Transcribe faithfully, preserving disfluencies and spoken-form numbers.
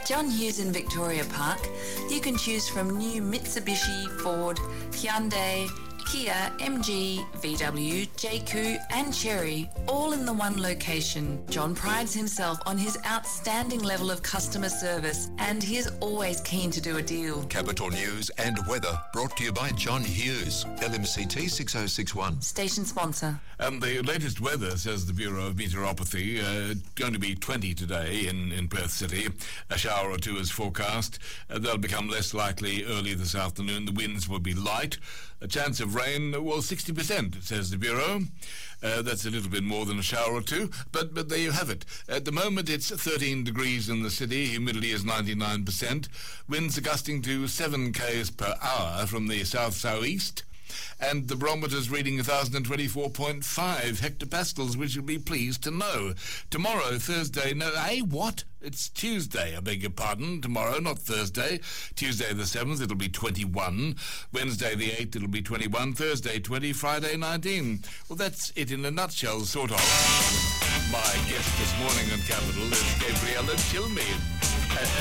At John Hughes in Victoria Park, you can choose from new Mitsubishi, Ford, Hyundai, Kia, M G, V W, J Q and Chery, all in the one location. John prides himself on his outstanding level of customer service and he is always keen to do a deal. Capital News and weather brought to you by John Hughes, L M C T six oh six one. Station sponsor. And the latest weather, says the Bureau of Meteoropathy, uh, going to be twenty today in, in Perth City. A shower or two is forecast. Uh, they'll become less likely early this afternoon. The winds will be light. A chance of rain, well, sixty percent, says the Bureau. Uh, that's a little bit more than a shower or two, but but there you have it. At the moment, it's thirteen degrees in the city. Humidity is ninety-nine percent. Winds are gusting to seven k's per hour from the south-southeast. And the barometer's reading one thousand twenty-four point five hectopascals, which you'll be pleased to know. Tomorrow, Thursday, no, eh, what? It's Tuesday, I beg your pardon. Tomorrow, not Thursday. Tuesday the seventh, it'll be twenty-one. Wednesday the eighth, it'll be twenty-one. Thursday, twenty. Friday, nineteen. Well, that's it in a nutshell, sort of. My guest this morning on Capital is Gabriella Chilme.